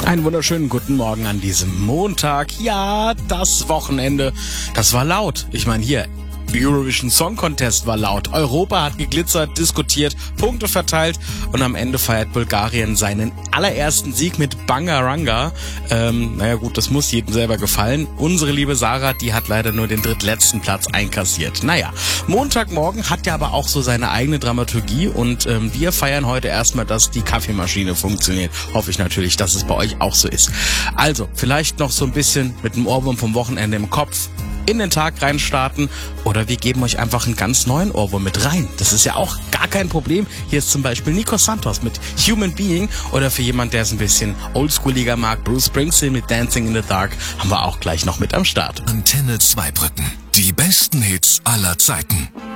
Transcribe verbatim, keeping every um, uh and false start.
Einen wunderschönen guten Morgen an diesem Montag. Ja, das Wochenende, das war laut. Ich meine hier, Eurovision Song Contest war laut. Europa hat geglitzert, diskutiert, Punkte verteilt und am Ende feiert Bulgarien seinen allerersten Sieg mit Bangaranga. Ähm, naja gut, das muss jedem selber gefallen. Unsere liebe Sarah, die hat leider nur den drittletzten Platz einkassiert. Naja, Montagmorgen hat ja aber auch so seine eigene Dramaturgie und ähm, wir feiern heute erstmal, dass die Kaffeemaschine funktioniert. Hoffe ich natürlich, dass es bei euch auch so ist. Also, vielleicht noch so ein bisschen mit dem Ohrwurm vom Wochenende im Kopf in den Tag reinstarten oder wir geben euch einfach einen ganz neuen Ohrwurm mit rein. Das ist ja auch gar kein Problem. Hier ist zum Beispiel Nico Santos mit Human Being oder für jemand, der es ein bisschen oldschooliger mag, Bruce Springsteen mit Dancing in the Dark haben wir auch gleich noch mit am Start. Antenne Zweibrücken. Die besten Hits aller Zeiten.